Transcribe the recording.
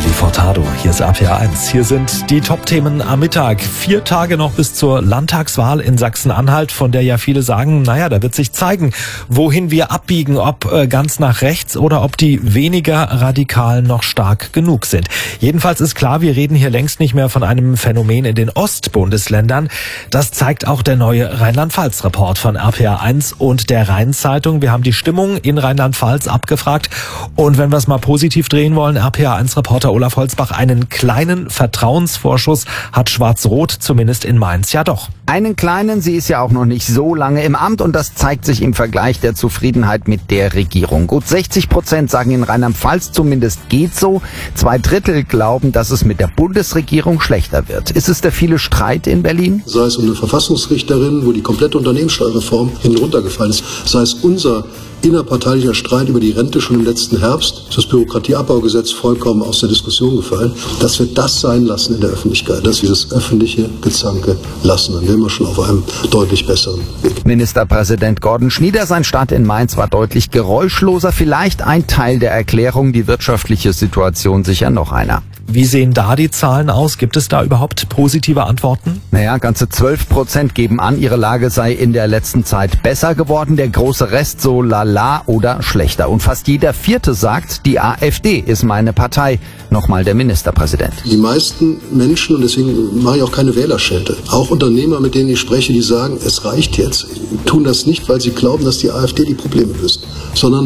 Nathalie Furtado, hier ist RPA 1. Hier sind die Top-Themen am Mittag. 4 Tage noch bis zur Landtagswahl in Sachsen-Anhalt, von der ja viele sagen, naja, da wird sich zeigen, wohin wir abbiegen, ob ganz nach rechts oder ob die weniger Radikalen noch stark genug sind. Jedenfalls ist klar, wir reden hier längst nicht mehr von einem Phänomen in den Ostbundesländern. Das zeigt auch der neue Rheinland-Pfalz-Report von RPA 1 und der Rhein-Zeitung. Wir haben die Stimmung in Rheinland-Pfalz abgefragt und wenn wir es mal positiv drehen wollen, RPA 1-Reporter Olaf Holzbach, einen kleinen Vertrauensvorschuss hat Schwarz-Rot zumindest in Mainz ja doch. Einen kleinen, sie ist ja auch noch nicht so lange im Amt und das zeigt sich im Vergleich der Zufriedenheit mit der Regierung. Gut 60% sagen in Rheinland-Pfalz zumindest geht so. 2/3 glauben, dass es mit der Bundesregierung schlechter wird. Ist es der viele Streit in Berlin? Sei es um eine Verfassungsrichterin, wo die komplette Unternehmenssteuerreform hinuntergefallen ist. Sei es unser innerparteilicher Streit über die Rente schon im letzten Herbst, das Bürokratieabbaugesetz vollkommen aus der Diskussion gefallen, dass wir das sein lassen in der Öffentlichkeit, dass wir das öffentliche Gezanke lassen. Dann wären wir schon auf einem deutlich besseren Weg. Ministerpräsident Gordon Schnieder, sein Start in Mainz war deutlich geräuschloser. Vielleicht ein Teil der Erklärung, die wirtschaftliche Situation sicher noch einer. Wie sehen da die Zahlen aus? Gibt es da überhaupt positive Antworten? Naja, ganze 12% geben an, ihre Lage sei in der letzten Zeit besser geworden. Der große Rest so lala oder schlechter. Und fast jeder Vierte sagt, die AfD ist meine Partei. Nochmal der Ministerpräsident. Die meisten Menschen, und deswegen mache ich auch keine Wählerschelte, auch Unternehmer, mit denen ich spreche, die sagen, es reicht jetzt, tun das nicht, weil sie glauben, dass die AfD die Probleme löst, sondern